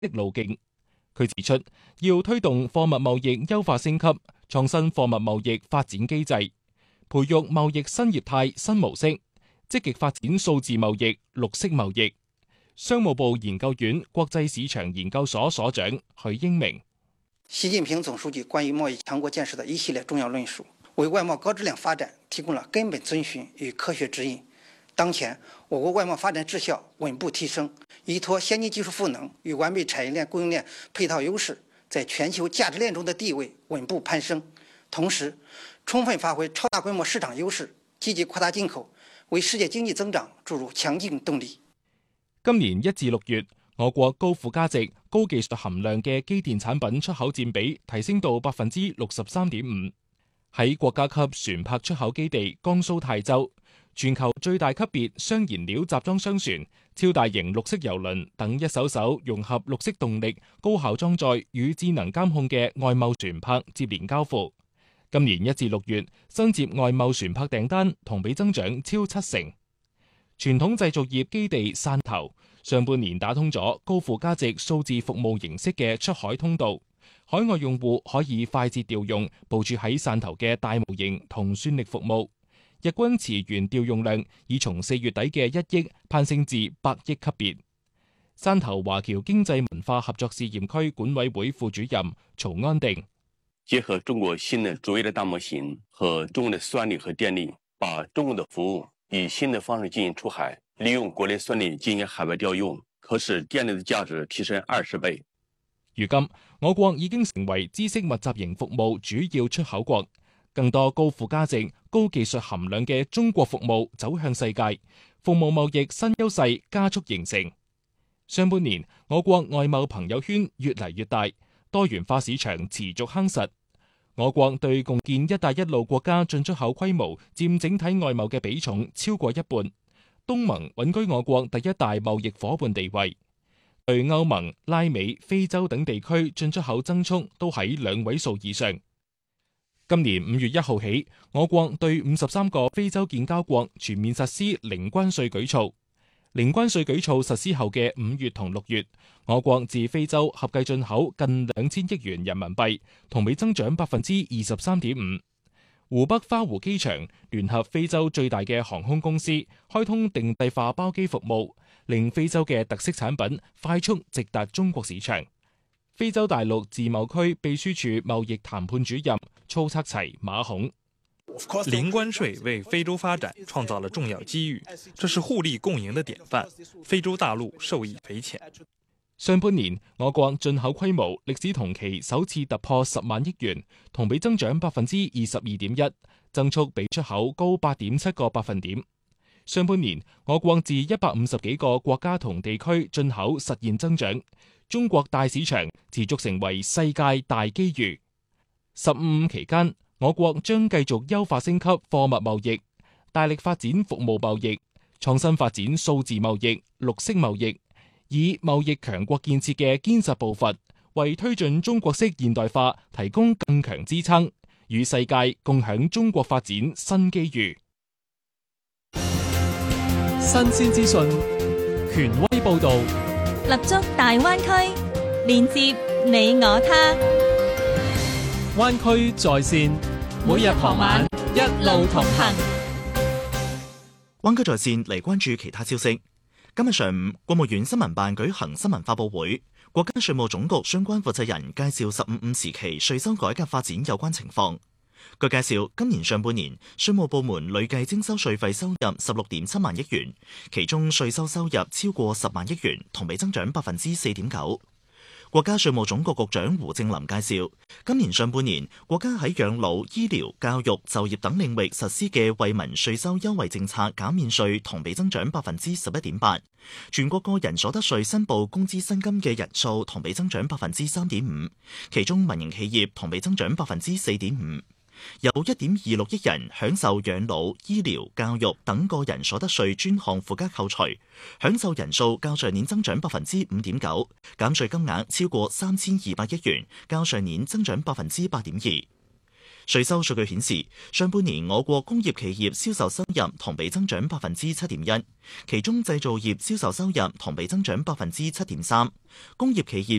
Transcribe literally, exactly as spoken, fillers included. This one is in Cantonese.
的路徑。佢指出，要推動貨物貿易優化升級，創新貨物貿易發展機制，培育貿易新業態新模式，積極發展數字貿易、綠色貿易。商務部研究院國際市場研究所所長許英明： 習近平總書記關於貿易強國建設的一系列重要論述，為外貿高質量發展提供了根本遵循與科學指引。當前，我國外貿發展質效穩步提升，依託先進技術賦能與完備產業鏈供應鏈配套優勢，在全球價值鏈中的地位穩步攀升。同時，充分發揮超大規模市場優勢，積極擴大進口，為世界經濟增長注入強勁動力。 今年一至六月，我國高附加值、高技術含量嘅機電產品出口佔比提升到百分之六十三點五。喺國家級船舶出口基地江蘇泰州，全球最大級別雙燃料集裝箱船、超大型綠色郵輪等一艘艘融合綠色動力、高效裝載與智能監控嘅外貿船舶接連交付。今年一至六月，新接外貿船舶訂單同比增長超七成。傳統製造業基地汕頭上半年打通咗高附加值數字服務形式嘅出海通道，海外用戶可以快捷調用部署喺汕頭嘅大模型同算力服務。日均池源調用量已從四月底嘅一億攀升至百億級別。汕頭華僑經濟文化合作試驗區管委會副主任曹安定： 結合中國新的卓越的大模型和中國的算力和電力，把中國的服務以新的方式進行出海，利用國內算力進行海外調用，可使電力的價值提升二十倍。 如今，我國已經成為知識密集型服務主要出口國。更多高附加值、高技術含量嘅中國服務走向世界，服務貿易新優勢加速形成。上半年，我國外貿朋友圈越嚟越大，多元化市場持續夯實。我國對共建「一帶一路」國家進出口規模佔整體外貿嘅比重超過一半，東盟穩居我國第一大貿易夥伴地位。對歐盟、拉美、非洲等地區進出口增速都喺兩位數以上。今年五月一號起，我國對五十三個非洲建交國全面實施零關稅舉措。零關稅舉措實施後嘅五月同六月，我國自非洲合計進口近兩千億元人民幣，同比增長百分之二十三點五。湖北花湖機場聯合非洲最大嘅航空公司，開通定制化包機服務，令非洲嘅特色產品快速直達中國市場。非洲大陸自貿區秘書處貿易談判主任操測齊馬孔： 零關稅為非洲發展創造了重要機遇，這是互利共贏的典範，非洲大陸受益匪淺。 上半年，我國進口規模歷史同期首次突破十萬億元，同比增長百分之二十二點一，增速比出口高八點七個百分點。上半年，我國自一百五十幾個國家同地區進口實現增長。中國大市場持續成為世界大機遇。十五期間，我國將繼續優化升級貨物貿易，大力發展服務貿易，創新發展數字貿易、綠色貿易，以貿易強國建設嘅堅實步伐，為推進中國式現代化提供更強支撐，與世界共享中國發展新機遇。 新鮮資訊，權威報導。 立足大灣區，連接你我他。 灣區在線， 每日傍晚一路同行。 灣區在線嚟關注其他消息。今日上午，國務院新聞辦舉行新聞發佈會，國家稅務總局相關負責人介紹十五五時期稅收改革發展有關情況。據介紹，今年上半年稅務部門累計徵收稅費收入十六點七萬億元，其中稅收收入超過十萬億元，同比增長百分之四點九。國家稅務總局局長胡正林介紹，今年上半年國家喺養老、醫療、教育、就業等領域實施嘅惠民稅收優惠政策減免稅同比增長百分之十一點八，全國個人所得稅申報工資薪金嘅人數同比增長百分之三點五，其中民營企業同比增長百分之四點五。有一點二六億人享受養老、醫療、教育等個人所得稅專項附加扣除，享受人數較上年增長百分之五點九，減稅金額超過三千二百億元，較上年增長百分之八點二。 稅收數據顯示，上半年我國工業企業銷售收入同比增長百分之七點一，其中製造業銷售收入同比增長百分之七點三，工業企業